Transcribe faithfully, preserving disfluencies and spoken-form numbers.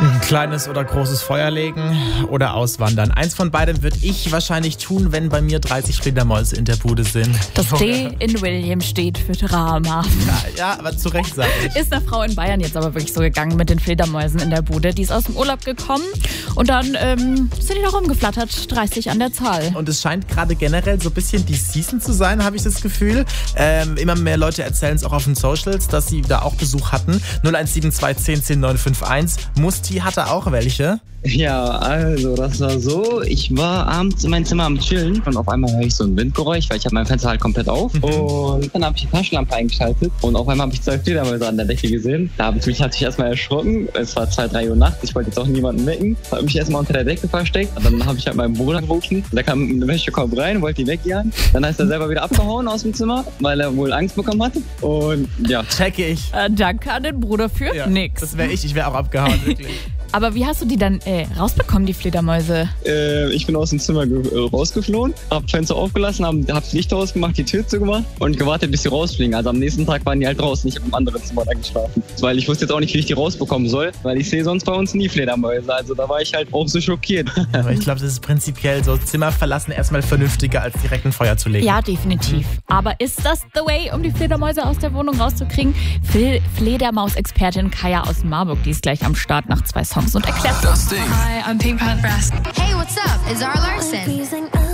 Ein kleines oder großes Feuer legen oder auswandern. Eins von beidem würde ich wahrscheinlich tun, wenn bei mir dreißig Fledermäuse in der Bude sind. Das D in William steht für Drama. Ja, ja, aber zu Recht sage ich. Ist der Frau in Bayern jetzt aber wirklich so gegangen mit den Fledermäusen in der Bude. Die ist aus dem Urlaub gekommen und dann ähm, sind die da rumgeflattert, dreißig an der Zahl. Und es scheint gerade generell so ein bisschen die Season zu sein, habe ich das Gefühl. Ähm, immer mehr Leute erzählen es auch auf den Socials, dass sie da auch Besuch hatten. null eins sieben zwei zehn zehn neun fünf eins. Musti hatte auch welche. Ja, also das war so, ich war abends in meinem Zimmer am Chillen und auf einmal höre ich so ein Windgeräusch, weil ich habe mein Fenster halt komplett auf. Mhm. Und dann habe ich die Taschenlampe eingeschaltet und auf einmal habe ich zwei Fledermäuse an der Decke gesehen. Da habe ich mich natürlich erstmal erschrocken. Es war zwei, drei Uhr nachts, ich wollte jetzt auch niemanden wecken. Habe mich erstmal unter der Decke versteckt. Und dann habe ich halt meinen Bruder gerufen. Der kam in den Wäschekorb rein, wollte die wegjagen. Dann ist er selber wieder abgehauen aus dem Zimmer, weil er wohl Angst bekommen hatte. Und ja. Check ich. Äh, danke an den Bruder für Ja, nix. Das wäre ich, ich wäre auch abgehauen, wirklich. Aber wie hast du die dann äh, rausbekommen, die Fledermäuse? Äh, ich bin aus dem Zimmer ge- äh, rausgeflohen, hab Fenster aufgelassen, hab, hab das Licht ausgemacht, die Tür zugemacht und gewartet, bis sie rausfliegen. Also am nächsten Tag waren die halt draußen, ich habe im anderen Zimmer da geschlafen. Weil ich wusste jetzt auch nicht, wie ich die rausbekommen soll, weil ich sehe sonst bei uns nie Fledermäuse. Also da war ich halt auch so schockiert. Aber ich glaube, das ist prinzipiell so, Zimmer verlassen erstmal vernünftiger, als direkt ein Feuer zu legen. Ja, definitiv. Aber ist das the way, um die Fledermäuse aus der Wohnung rauszukriegen? Fl- Fledermaus-Expertin Kaya aus Marburg, die ist gleich am Start nach zwei Songs und erklärt Das Ding. Hi, I'm Pink Panther. Hey, what's up? It's Zara Larsson.